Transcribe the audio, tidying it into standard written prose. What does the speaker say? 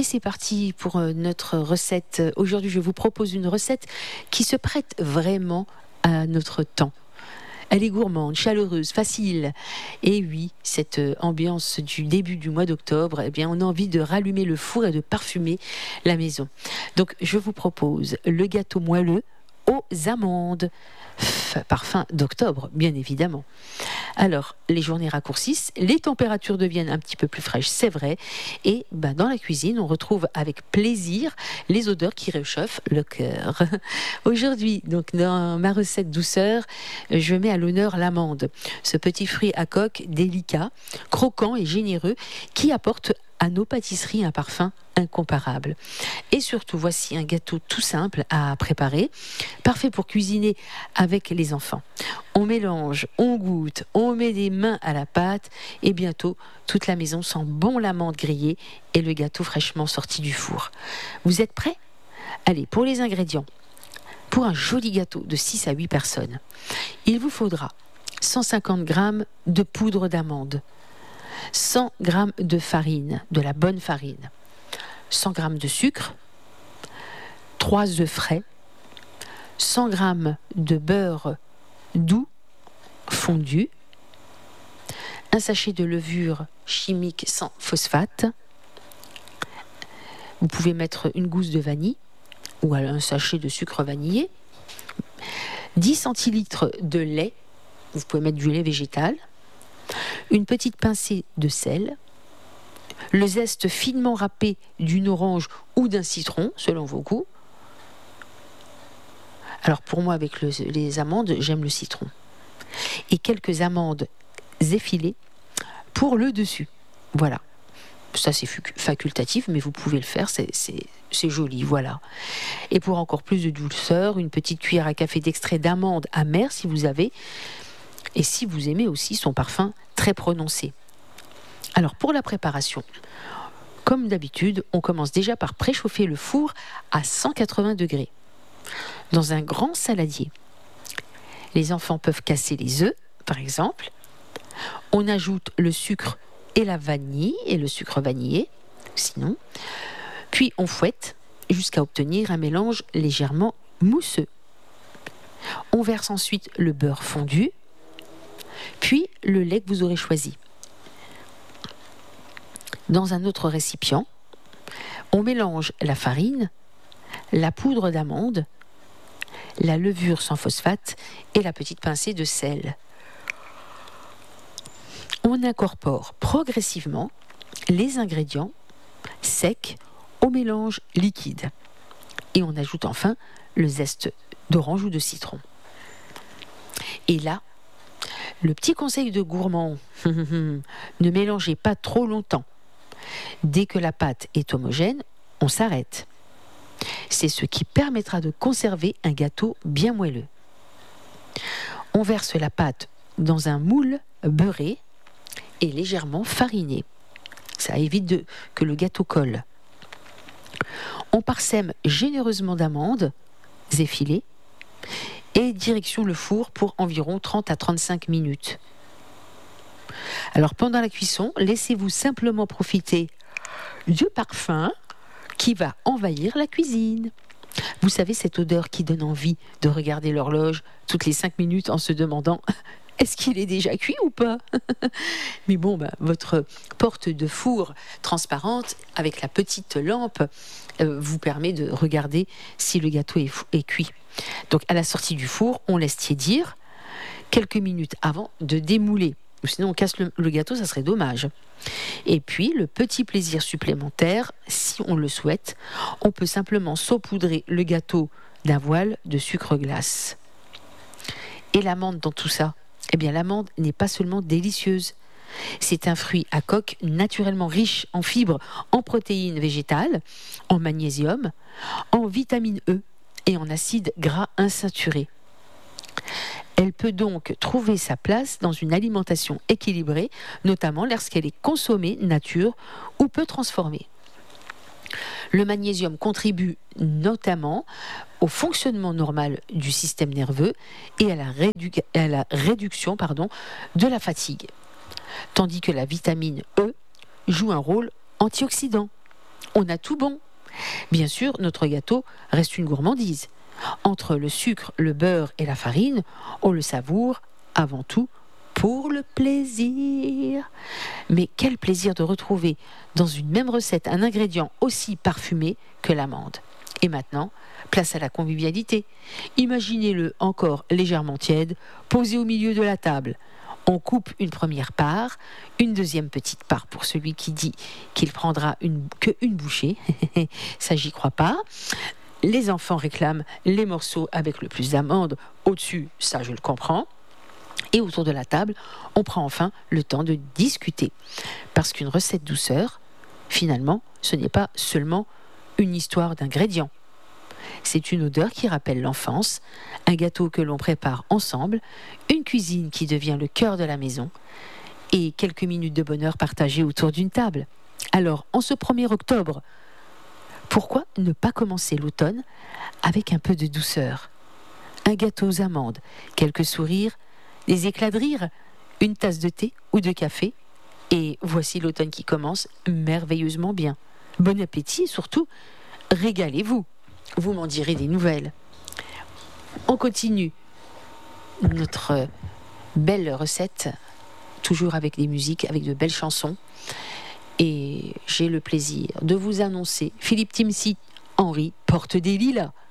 c'est parti pour notre recette. Aujourd'hui, je vous propose une recette qui se prête vraiment à notre temps. Elle est gourmande, chaleureuse, facile. Et oui, cette ambiance du début du mois d'octobre, eh bien, on a envie de rallumer le four et de parfumer la maison. Donc, je vous propose le gâteau moelleux aux amandes. Parfum d'octobre, bien évidemment. Alors, les journées raccourcissent, les températures deviennent un petit peu plus fraîches, c'est vrai. Et dans la cuisine, on retrouve avec plaisir les odeurs qui réchauffent le cœur. Aujourd'hui, donc, dans ma recette douceur, je mets à l'honneur l'amande. Ce petit fruit à coque délicat, croquant et généreux, qui apporte à nos pâtisseries un parfum incomparable. Et surtout, voici un gâteau tout simple à préparer, parfait pour cuisiner avec les enfants. On mélange, on goûte, on met des mains à la pâte et bientôt, toute la maison sent bon l'amande grillée et le gâteau fraîchement sorti du four. Vous êtes prêts ? Allez, pour les ingrédients. Pour un joli gâteau de 6 à 8 personnes, il vous faudra 150 g de poudre d'amande, 100 g de farine, de la bonne farine, 100 g de sucre, 3 œufs frais, 100 g de beurre doux fondu, un sachet de levure chimique sans phosphate. Vous pouvez mettre une gousse de vanille ou un sachet de sucre vanillé, 10 centilitres de lait, vous pouvez mettre du lait végétal, une petite pincée de sel, le zeste finement râpé d'une orange ou d'un citron, selon vos goûts. Alors pour moi, avec les amandes, j'aime le citron. Et quelques amandes effilées pour le dessus. Voilà. Ça, c'est facultatif, mais vous pouvez le faire, c'est joli, voilà. Et pour encore plus de douceur, une petite cuillère à café d'extrait d'amande amère, si vous avez. Et si vous aimez aussi son parfum très prononcé. Alors pour la préparation, comme d'habitude, on commence déjà par préchauffer le four à 180 degrés. Dans un grand saladier, les enfants peuvent casser les œufs, par exemple. On ajoute le sucre et la vanille, et le sucre vanillé, sinon. Puis on fouette jusqu'à obtenir un mélange légèrement mousseux. On verse ensuite le beurre fondu, puis le lait que vous aurez choisi. Dans un autre récipient, on mélange la farine, la poudre d'amande, la levure sans phosphate et la petite pincée de sel. On incorpore progressivement les ingrédients secs au mélange liquide. Et on ajoute enfin le zeste d'orange ou de citron. Et là, le petit conseil de gourmand, ne mélangez pas trop longtemps. Dès que la pâte est homogène, on s'arrête. C'est ce qui permettra de conserver un gâteau bien moelleux. On verse la pâte dans un moule beurré et légèrement fariné. Ça évite que le gâteau colle. On parsème généreusement d'amandes effilées et direction le four pour environ 30 à 35 minutes. Alors pendant la cuisson, laissez-vous simplement profiter du parfum qui va envahir la cuisine. Vous savez, cette odeur qui donne envie de regarder l'horloge toutes les 5 minutes en se demandant est-ce qu'il est déjà cuit ou pas? Mais bon, votre porte de four transparente avec la petite lampe vous permet de regarder si le gâteau est cuit. Donc à la sortie du four, on laisse tiédir quelques minutes avant de démouler. Sinon on casse le gâteau, ça serait dommage. Et puis le petit plaisir supplémentaire, si on le souhaite, on peut simplement saupoudrer le gâteau d'un voile de sucre glace. Et l'amande dans tout ça? Eh bien l'amande n'est pas seulement délicieuse. C'est un fruit à coque naturellement riche en fibres, en protéines végétales, en magnésium, en vitamine E et en acides gras insaturés. Elle peut donc trouver sa place dans une alimentation équilibrée, notamment lorsqu'elle est consommée nature ou peu transformée. Le magnésium contribue notamment au fonctionnement normal du système nerveux et à la réduction de la fatigue. Tandis que la vitamine E joue un rôle antioxydant. on a tout bon. Bien sûr, notre gâteau reste une gourmandise. Entre le sucre, le beurre et la farine, on le savoure avant tout pour le plaisir. Mais quel plaisir de retrouver dans une même recette un ingrédient aussi parfumé que l'amande. Et maintenant, place à la convivialité. Imaginez-le encore légèrement tiède, posé au milieu de la table. On coupe une première part, une deuxième petite part pour celui qui dit qu'il prendra que une bouchée. Ça, j'y crois pas. Les enfants réclament les morceaux avec le plus d'amandes au-dessus, ça je le comprends. Et autour de la table, on prend enfin le temps de discuter. Parce qu'une recette douceur, finalement, ce n'est pas seulement une histoire d'ingrédients. C'est une odeur qui rappelle l'enfance, un gâteau que l'on prépare ensemble, une cuisine qui devient le cœur de la maison et quelques minutes de bonheur partagées autour d'une table. Alors, en ce 1er octobre, pourquoi ne pas commencer l'automne avec un peu de douceur? Un gâteau aux amandes, quelques sourires, des éclats de rire, une tasse de thé ou de café, et voici l'automne qui commence merveilleusement bien. Bon appétit et surtout, régalez-vous. Vous m'en direz des nouvelles. On continue notre belle recette, toujours avec des musiques, avec de belles chansons. Et j'ai le plaisir de vous annoncer Philippe Timsit, Henri porte des lilas.